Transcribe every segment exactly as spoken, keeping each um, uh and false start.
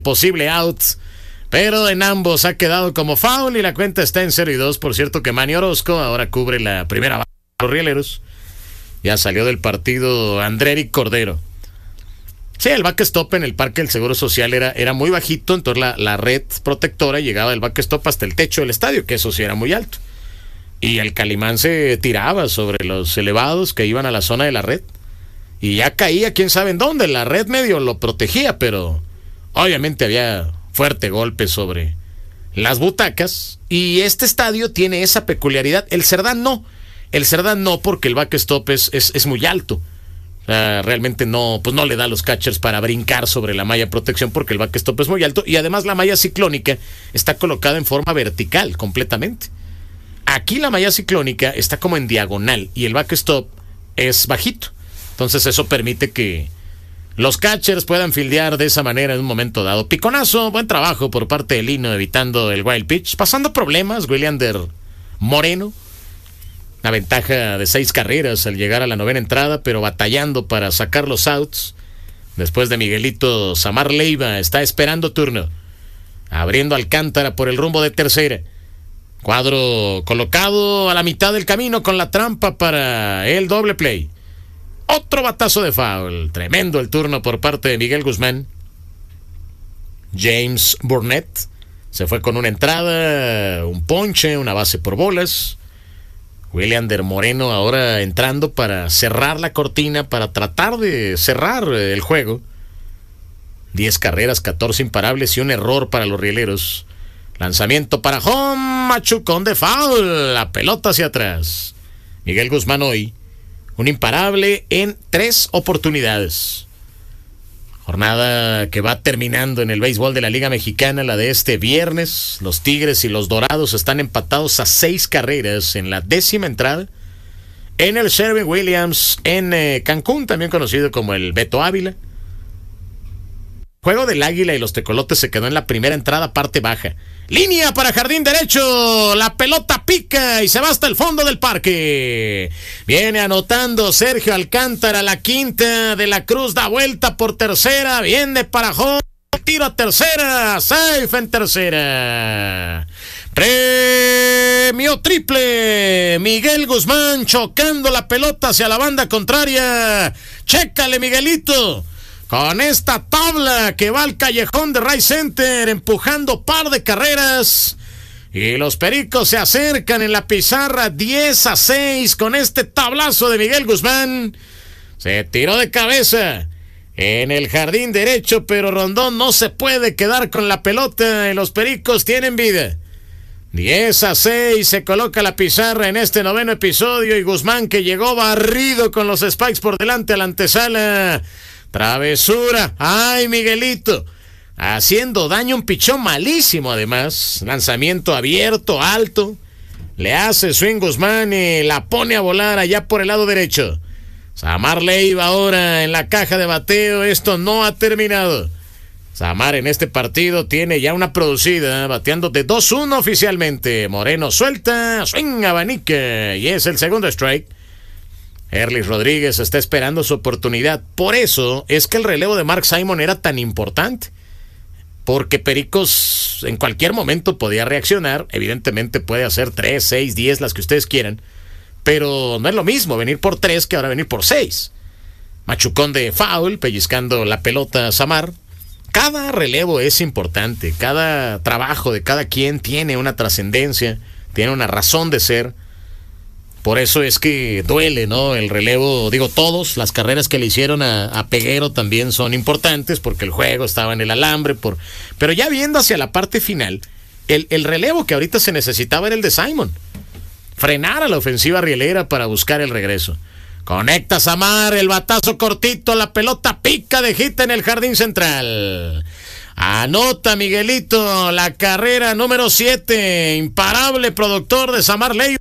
posible out, pero en ambos ha quedado como foul y la cuenta está en cero y dos. Por cierto que Manny Orozco ahora cubre la primera base de los rieleros. Ya salió del partido Andreri Cordero. Sí, el backstop en el Parque del Seguro Social era, era muy bajito, entonces la, la red protectora llegaba del backstop hasta el techo del estadio, que eso sí era muy alto. Y el Calimán se tiraba sobre los elevados que iban a la zona de la red. Y ya caía quién sabe en dónde. La red medio lo protegía, pero obviamente había fuerte golpe sobre las butacas. Y este estadio tiene esa peculiaridad. El Cerdán no. El Cerdán no, porque el backstop es, es, es muy alto. O sea, realmente no, pues no le da a los catchers para brincar sobre la malla de protección porque el backstop es muy alto. Y además la malla ciclónica está colocada en forma vertical completamente. Aquí la malla ciclónica está como en diagonal y el backstop es bajito. Entonces eso permite que los catchers puedan fildear de esa manera en un momento dado. Piconazo, buen trabajo por parte de Lino evitando el wild pitch. Pasando problemas, Williander Moreno. Una ventaja de seis carreras al llegar a la novena entrada, pero batallando para sacar los outs. Después de Miguelito, Samar Leiva está esperando turno. Abriendo Alcántara por el rumbo de tercera. Cuadro colocado a la mitad del camino con la trampa para el doble play. Otro batazo de foul. Tremendo el turno por parte de Miguel Guzmán. James Burnett se fue con una entrada, un ponche, una base por bolas. Williander Moreno ahora entrando para cerrar la cortina, para tratar de cerrar el juego. diez carreras, catorce imparables y un error para los rieleros. Lanzamiento para home, machucón de foul, la pelota hacia atrás. Miguel Guzmán hoy, un imparable en tres oportunidades. Jornada que va terminando en el béisbol de la Liga Mexicana, la de este viernes. Los Tigres y los Dorados están empatados a seis carreras en la décima entrada. En el Sherwin-Williams en eh, Cancún, también conocido como el Beto Ávila. Juego del Águila y los Tecolotes se quedó en la primera entrada, parte baja. Línea para jardín derecho. La pelota pica y se va hasta el fondo del parque. Viene anotando Sergio Alcántara, la quinta de la Cruz. Da vuelta por tercera. Viene para home. Tiro a tercera. Safe en tercera. Premio triple. Miguel Guzmán chocando la pelota hacia la banda contraria. Chécale, Miguelito. Con esta tabla que va al callejón de Right Center, empujando par de carreras. Y los Pericos se acercan en la pizarra diez a seis con este tablazo de Miguel Guzmán. Se tiró de cabeza en el jardín derecho, pero Rondón no se puede quedar con la pelota y los Pericos tienen vida. diez a seis se coloca la pizarra en este noveno episodio y Guzmán, que llegó barrido con los spikes por delante a la antesala. Travesura, ay Miguelito, haciendo daño, un pichón malísimo además, lanzamiento abierto, alto, le hace swing Guzmán y la pone a volar allá por el lado derecho. Samar Leiva ahora en la caja de bateo, esto no ha terminado. Samar en este partido tiene ya una producida, bateando de dos uno oficialmente. Moreno suelta, swing abanica y es el segundo strike. Erlis Rodríguez está esperando su oportunidad. Por eso es que el relevo de Mark Simon era tan importante. Porque Pericos en cualquier momento podía reaccionar. Evidentemente puede hacer tres, seis, diez, las que ustedes quieran. Pero no es lo mismo venir por tres que ahora venir por seis. Machucón de foul, pellizcando la pelota a Samar. Cada relevo es importante. Cada trabajo de cada quien tiene una trascendencia, tiene una razón de ser. Por eso es que duele, ¿no? El relevo, digo, todos, las carreras que le hicieron a, a Peguero también son importantes porque el juego estaba en el alambre. Por... Pero ya viendo hacia la parte final, el, el relevo que ahorita se necesitaba era el de Simon. Frenar a la ofensiva rielera para buscar el regreso. Conecta Samar, el batazo cortito, la pelota pica de hit en el jardín central. Anota Miguelito, la carrera número siete, imparable productor de Samar Leiva.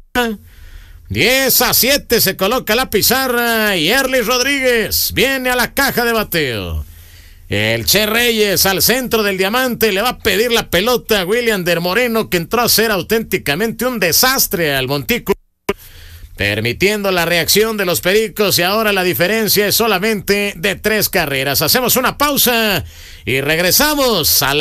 diez a siete se coloca la pizarra y Erlis Rodríguez viene a la caja de bateo. El Che Reyes al centro del diamante le va a pedir la pelota a Williander Moreno, que entró a ser auténticamente un desastre al montículo. permitiendo la reacción de los Pericos, y ahora la diferencia es solamente de tres carreras. Hacemos una pausa y regresamos a la